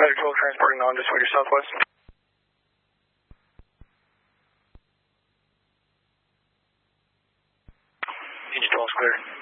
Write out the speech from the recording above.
Medic 12 transporting on just your southwest. Engine 12 is clear.